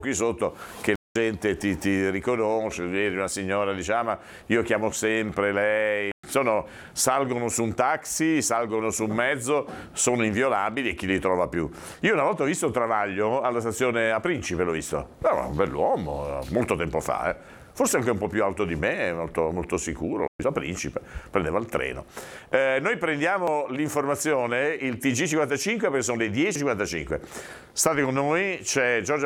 qui sotto che la gente ti riconosce, vedi una signora dice ma io chiamo sempre lei, salgono su un taxi, salgono su un mezzo, sono inviolabili e chi li trova più? Io una volta ho visto Travaglio alla stazione a Principe, l'ho visto, era un bell'uomo, molto tempo fa, forse anche un po' più alto di me, molto sicuro, a Principe, prendeva il treno. Noi prendiamo l'informazione, il TG55 perché sono le 10:55. State con noi, c'è Giorgia